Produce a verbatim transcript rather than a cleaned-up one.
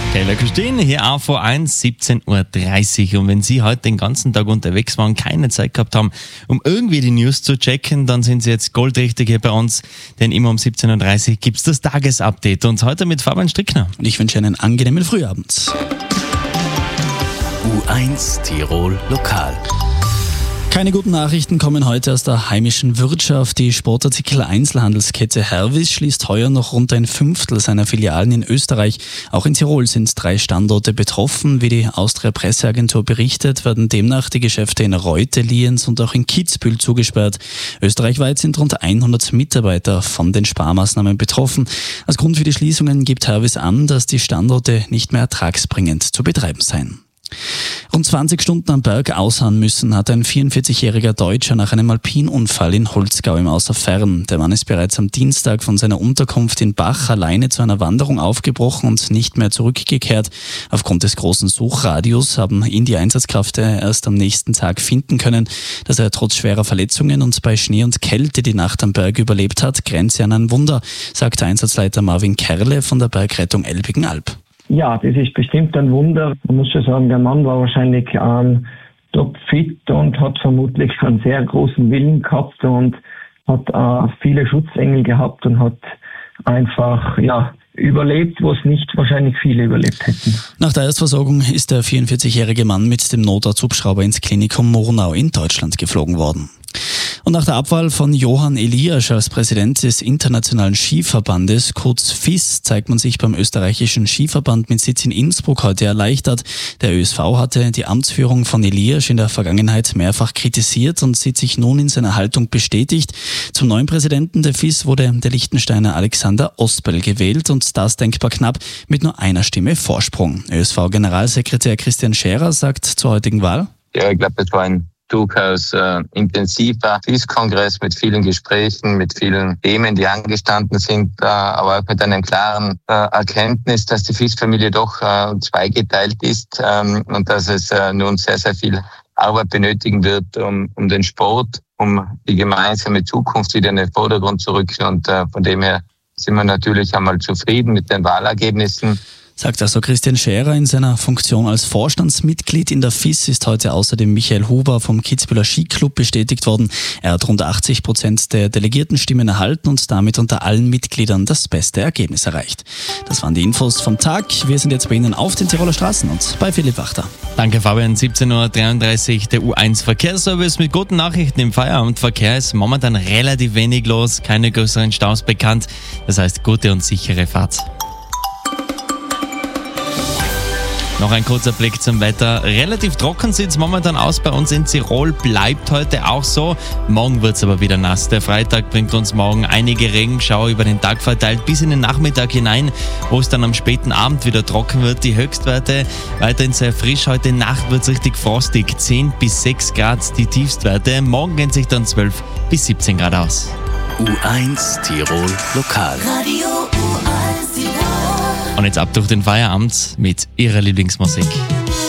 Taylor Christine, hier auch vor eins, siebzehn Uhr dreißig. Und wenn Sie heute den ganzen Tag unterwegs waren, keine Zeit gehabt haben, um irgendwie die News zu checken, dann sind Sie jetzt goldrichtig hier bei uns, denn immer um siebzehn Uhr dreißig gibt es das Tagesupdate. Und heute mit Fabian Strickner. Und ich wünsche einen angenehmen Frühabend. U eins Tirol Lokal. Keine guten Nachrichten kommen heute aus der heimischen Wirtschaft. Die Sportartikel-Einzelhandelskette Hervis schließt heuer noch rund ein Fünftel seiner Filialen in Österreich. Auch in Tirol sind drei Standorte betroffen. Wie die Austria Presseagentur berichtet, werden demnach die Geschäfte in Reute, Lienz und auch in Kitzbühel zugesperrt. Österreichweit sind rund hundert Mitarbeiter von den Sparmaßnahmen betroffen. Als Grund für die Schließungen gibt Hervis an, dass die Standorte nicht mehr ertragsbringend zu betreiben seien. Rund zwanzig Stunden am Berg ausharren müssen, hat ein vierundvierzigjähriger Deutscher nach einem Alpinunfall in Holzgau im Außerfern. Der Mann ist bereits am Dienstag von seiner Unterkunft in Bach alleine zu einer Wanderung aufgebrochen und nicht mehr zurückgekehrt. Aufgrund des großen Suchradius haben ihn die Einsatzkräfte erst am nächsten Tag finden können. Dass er trotz schwerer Verletzungen und bei Schnee und Kälte die Nacht am Berg überlebt hat, grenze an ein Wunder, sagt Einsatzleiter Marvin Kerle von der Bergrettung Elbigen-Alb. Ja, das ist bestimmt ein Wunder. Man muss schon sagen, der Mann war wahrscheinlich ähm, topfit und hat vermutlich einen sehr großen Willen gehabt und hat äh, viele Schutzengel gehabt und hat einfach, ja, überlebt, was nicht wahrscheinlich viele überlebt hätten. Nach der Erstversorgung ist der vierundvierzigjährige Mann mit dem Notarzthubschrauber ins Klinikum Murnau in Deutschland geflogen worden. Und nach der Abwahl von Johann Eliasch als Präsident des Internationalen Skiverbandes, kurz F I S, zeigt man sich beim österreichischen Skiverband mit Sitz in Innsbruck heute erleichtert. Der Ö S V hatte die Amtsführung von Eliasch in der Vergangenheit mehrfach kritisiert und sieht sich nun in seiner Haltung bestätigt. Zum neuen Präsidenten der F I S wurde der Liechtensteiner Alexander Ospel gewählt und das denkbar knapp mit nur einer Stimme Vorsprung. Ö S V-Generalsekretär Christian Scherer sagt zur heutigen Wahl: Ja, ich glaube, das war ein durchaus äh, intensiver F I S-Kongress mit vielen Gesprächen, mit vielen Themen, die angestanden sind, äh, aber auch mit einem klaren äh, Erkenntnis, dass die F I S-Familie doch äh, zweigeteilt ist ähm, und dass es äh, nun sehr, sehr viel Arbeit benötigen wird, um, um den Sport, um die gemeinsame Zukunft wieder in den Vordergrund zu rücken. Und äh, von dem her sind wir natürlich einmal zufrieden mit den Wahlergebnissen. Sagt also Christian Scherer. In seiner Funktion als Vorstandsmitglied in der F I S ist heute außerdem Michael Huber vom Kitzbüheler Skiclub bestätigt worden. Er hat rund achtzig Prozent der Delegiertenstimmen erhalten und damit unter allen Mitgliedern das beste Ergebnis erreicht. Das waren die Infos vom Tag. Wir sind jetzt bei Ihnen auf den Tiroler Straßen und bei Philipp Wachter. Danke Fabian, siebzehn Uhr dreiunddreißig, der U eins Verkehrsservice mit guten Nachrichten im Feierabendverkehr. Ist momentan relativ wenig los, keine größeren Staus bekannt. Das heißt, gute und sichere Fahrt. Noch ein kurzer Blick zum Wetter. Relativ trocken sieht es momentan aus bei uns in Tirol, bleibt heute auch so. Morgen wird es aber wieder nass. Der Freitag bringt uns morgen einige Regenschauer über den Tag verteilt bis in den Nachmittag hinein, wo es dann am späten Abend wieder trocken wird. Die Höchstwerte weiterhin sehr frisch. Heute Nacht wird es richtig frostig. zehn bis sechs Grad die Tiefstwerte. Morgen gehen sich dann zwölf bis siebzehn Grad aus. U eins Tirol Lokal. Radio U eins Tirol. Und jetzt ab durch den Feierabend mit Ihrer Lieblingsmusik.